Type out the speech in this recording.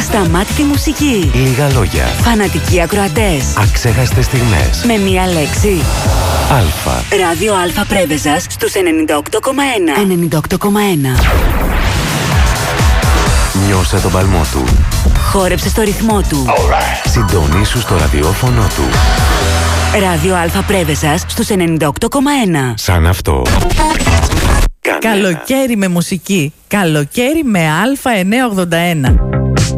Ασταμάτητη μουσική. Λίγα λόγια. Φανατικοί ακροατές. Αξέχαστες στιγμές. Με μία λέξη. Αλφα. Ράδιο Αλφα Πρέβεζας στους 98,1. 98,1. Νιώσε τον παλμό του. Χόρεψε στο ρυθμό του. Συντονίσου στο ραδιόφωνο του. Ράδιο Αλφα Πρέβεζας στους 98,1. Σαν αυτό. Καλοκαίρι με μουσική. Καλοκαίρι με Α981.